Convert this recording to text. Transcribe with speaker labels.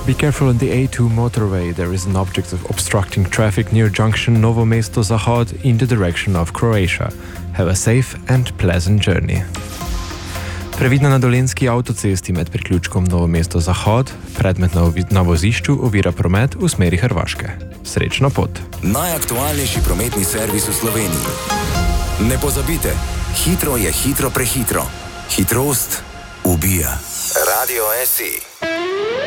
Speaker 1: Be careful on the A2 motorway. There is an object obstructing traffic near junction Novo Mesto Zahod in the direction of Croatia. Have a safe and pleasant journey. Previdno na Dolenjski avtocesti med priključkom Novo Mesto Zahod, predmet na vozišču ovira promet v smeri Hrvaške. Srečno pot.
Speaker 2: Najaktualnejši prometni servis v Sloveniji. Ne pozabite, hitro je hitro prehitro. Hitrost ubija. Radio SI.